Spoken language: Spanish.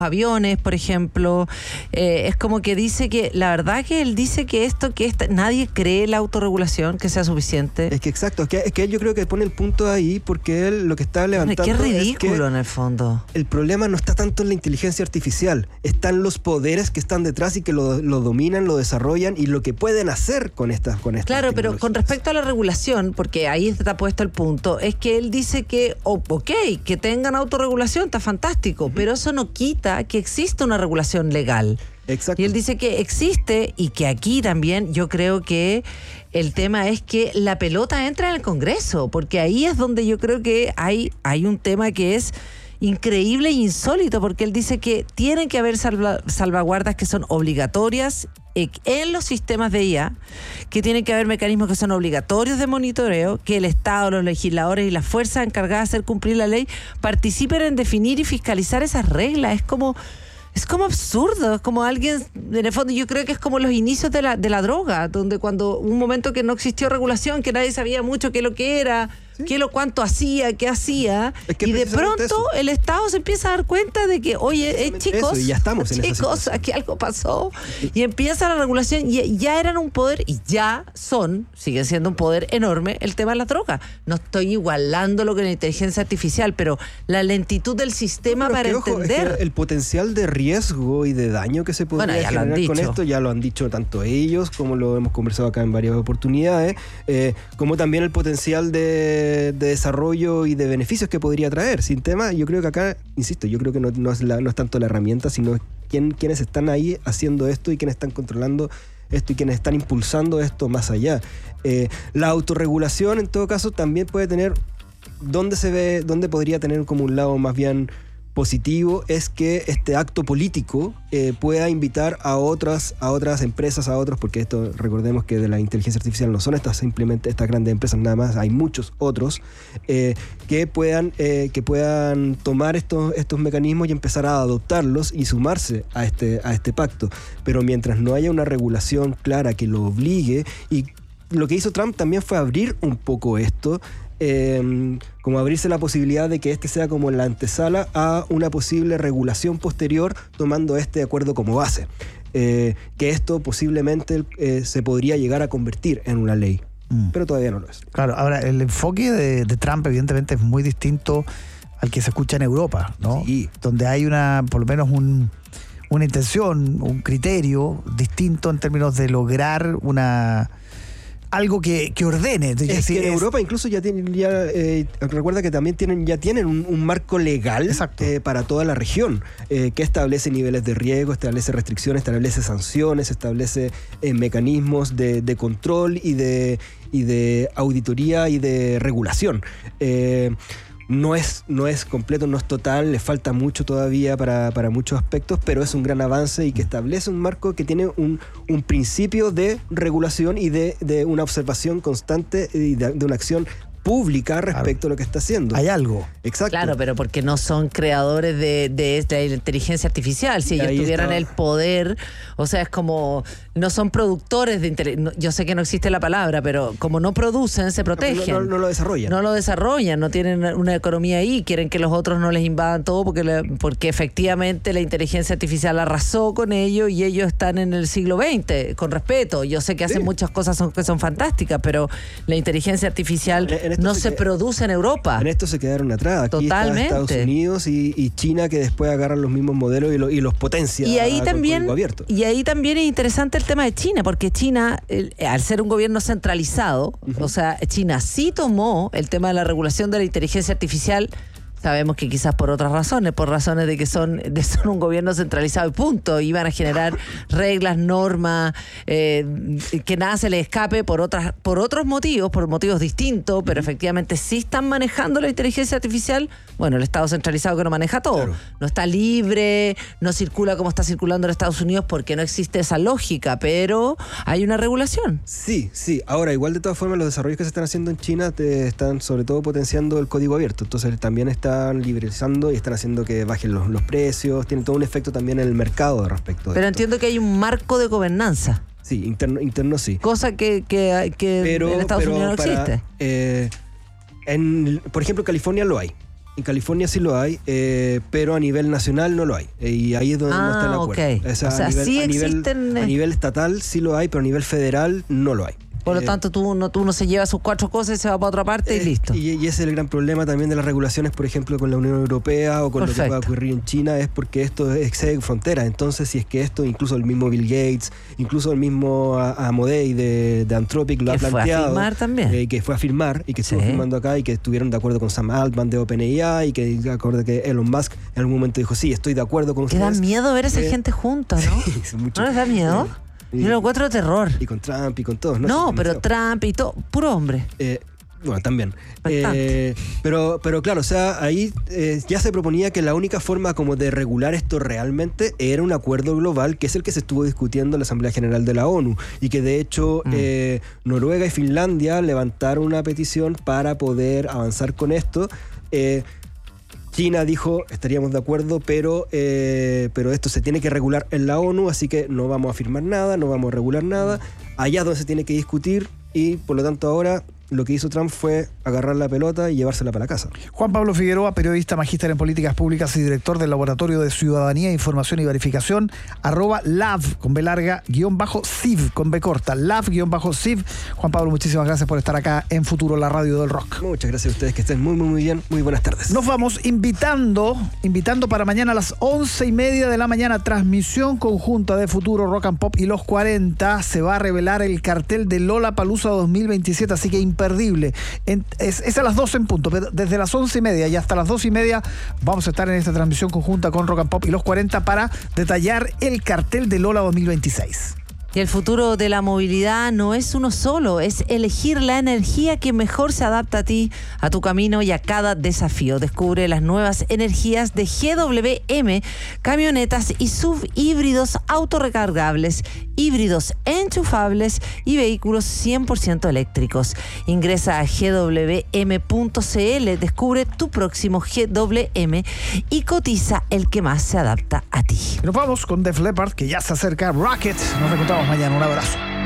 aviones, por ejemplo. Es como que dice que, la verdad que él dice que nadie cree la autorregulación que sea suficiente. Es que exacto, es que él yo creo que pone el punto ahí porque él lo que está levantando Qué ridículo es que en el fondo. el problema no está tanto en la inteligencia artificial, están los poderes que están detrás y que lo dominan, lo desarrollan y lo que pueden hacer con estas Claro, pero con respecto a la regulación, porque ahí está puesto el punto, es que él dice que, que tengan autorregulación, está fantástico, pero eso no quita que exista una regulación legal. Exacto. Y él dice que existe y que aquí también yo creo que el tema es que la pelota entra en el Congreso, porque ahí es donde yo creo que hay un tema que es increíble e insólito, porque él dice que tienen que haber salvaguardas que son obligatorias en los sistemas de IA, que tienen que haber mecanismos que son obligatorios de monitoreo, que el Estado, los legisladores y las fuerzas encargadas de hacer cumplir la ley participen en definir y fiscalizar esas reglas. Es como absurdo, es como alguien, en el fondo yo creo que es como los inicios de la droga, donde cuando un momento que no existió regulación, que nadie sabía mucho qué es lo que era, ¿sí? Cuánto hacía, qué hacía, y de pronto el Estado se empieza a dar cuenta de que, oye, chicos, y ya estamos en esa situación. Aquí algo pasó, y empieza la regulación, y ya eran un poder, y siguen siendo un poder enorme el tema de la droga. No estoy igualándolo con la inteligencia artificial, pero la lentitud del sistema para entender. Es que el potencial de riesgo y de daño que se podría generar con esto, ya lo han dicho tanto ellos, como lo hemos conversado acá en varias oportunidades, como también el potencial de desarrollo y de beneficios que podría traer. Sin tema, yo creo que acá, insisto, yo creo que no es tanto la herramienta, sino quienes están ahí haciendo esto y quienes están controlando esto y quienes están impulsando esto más allá. La autorregulación, en todo caso, también puede tener, donde podría tener como un lado más bien positivo, es que este acto político pueda invitar a otras empresas, porque esto, recordemos que de la inteligencia artificial no son simplemente estas grandes empresas nada más, hay muchos otros que puedan tomar estos mecanismos y empezar a adoptarlos y sumarse a este pacto. Pero mientras no haya una regulación clara que lo obligue, y lo que hizo Trump también fue abrir un poco esto, como abrirse la posibilidad de que este sea como la antesala a una posible regulación posterior, tomando este acuerdo como base. Que esto posiblemente se podría llegar a convertir en una ley, pero todavía no lo es. Claro, ahora el enfoque de Trump evidentemente es muy distinto al que se escucha en Europa, ¿no? Sí. Donde hay por lo menos una intención, un criterio distinto en términos de lograr algo que ordene. Es que en Europa incluso recuerda que también tienen un marco legal para toda la región, que establece niveles de riesgo, establece restricciones, establece sanciones, establece mecanismos de control y de auditoría y de regulación. No es completo, no es total, le falta mucho todavía para muchos aspectos, pero es un gran avance y que establece un marco que tiene un principio de regulación y de una observación constante y de una acción pública respecto a lo que está haciendo. Hay algo. Exacto. Claro, pero porque no son creadores de la inteligencia artificial. Si ellos tuvieran el poder, o sea, es como no son productores de inteligencia. Yo sé que no existe la palabra, pero como no producen, se protegen. No lo desarrollan. No lo desarrollan, no tienen una economía ahí, quieren que los otros no les invadan todo porque efectivamente la inteligencia artificial arrasó con ellos y ellos están en el siglo XX, con respeto. Yo sé que hacen muchas cosas que son fantásticas, pero la inteligencia artificial no se produce en Europa. En esto se quedaron atrás. Aquí totalmente. Está Estados Unidos y China, que después agarran los mismos modelos y los potencia. Y ahí también es interesante el tema de China, porque China, al ser un gobierno centralizado, o sea, China sí tomó el tema de la regulación de la inteligencia artificial. Sabemos que quizás por otras razones, por razones de que son un gobierno centralizado y punto, iban a generar reglas, normas, que nada se les escape por otros motivos, por motivos distintos, pero efectivamente sí están manejando la inteligencia artificial. Bueno, el Estado centralizado que no maneja todo. Claro. No está libre, no circula como está circulando en Estados Unidos porque no existe esa lógica, pero hay una regulación. Sí. Ahora, igual de todas formas, los desarrollos que se están haciendo en China están sobre todo potenciando el código abierto. Entonces también están liberalizando y están haciendo que bajen los precios. Tienen todo un efecto también en el mercado respecto de Pero esto. entiendo que hay un marco de gobernanza. Sí, interno sí. Cosa que en Estados Unidos no existe. Por ejemplo, en California lo hay. en California sí lo hay, pero a nivel nacional no lo hay. Y ahí es donde no está el acuerdo. Okay. O sea, sí existen... A nivel estatal sí lo hay, pero a nivel federal no lo hay. Por lo tanto, uno se lleva sus 4 cosas y se va para otra parte y listo. Y ese es el gran problema también de las regulaciones, por ejemplo, con la Unión Europea o con lo que pueda ocurrir en China, es porque esto excede fronteras. Entonces, si es que esto, incluso el mismo Bill Gates, incluso el mismo Amodei de Anthropic lo ha planteado. Que fue a firmar también. Que fue a firmar y que estuvo firmando acá y que estuvieron de acuerdo con Sam Altman de OpenAI y que acuerdo que Elon Musk en algún momento dijo, sí, estoy de acuerdo con ustedes. Que da miedo ver a esa gente junta, ¿no? Sí, ¿no les da miedo? Yo lo encuentro de terror. Y con Trump y con todos, ¿no? No, pero Trump y todo, puro hombre. Bueno, también. Pero claro, o sea, ahí ya se proponía que la única forma como de regular esto realmente era un acuerdo global, que es el que se estuvo discutiendo en la Asamblea General de la ONU, y que de hecho Noruega y Finlandia levantaron una petición para poder avanzar con esto. China dijo, estaríamos de acuerdo, pero esto se tiene que regular en la ONU, así que no vamos a firmar nada, no vamos a regular nada. Allá es donde se tiene que discutir y por lo tanto ahora lo que hizo Trump fue agarrar la pelota y llevársela para la casa. Juan Pablo Figueroa, periodista, magíster en políticas públicas y director del Laboratorio de Ciudadanía, Información y Verificación, @LAV, con B larga, _CIV, con B corta, LAV_CIV. Juan Pablo, muchísimas gracias por estar acá en Futuro, la radio del rock. Muchas gracias a ustedes, que estén muy bien, muy buenas tardes. Nos vamos invitando para mañana a las 11:30 de la mañana, transmisión conjunta de Futuro, Rock and Pop y Los 40. Se va a revelar el cartel de Lollapalooza 2027, así que imperdible. Es a las 12 en punto, pero desde las 11:30 y hasta las 2:30 vamos a estar en esta transmisión conjunta con Rock and Pop y Los 40 para detallar el cartel de Lola 2026. Y el futuro de la movilidad no es uno solo, es elegir la energía que mejor se adapta a ti, a tu camino y a cada desafío. Descubre las nuevas energías de GWM, camionetas y subhíbridos autorrecargables, híbridos enchufables y vehículos 100% eléctricos. Ingresa a gwm.cl, descubre tu próximo GWM y cotiza el que más se adapta a ti. Nos vamos con Def Leppard, que ya se acerca Rocket. Nos encontramos mañana. Un abrazo.